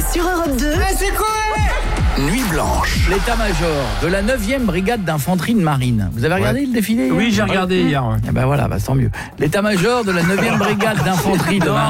sur Europe 2. C'est quoi? Nuit blanche. L'état-major de la 9e brigade d'infanterie de marine. Vous avez regardé le défilé hier? Oui, j'ai regardé hier. Eh ben voilà, tant mieux. L'état-major de la 9e brigade d'infanterie de marine.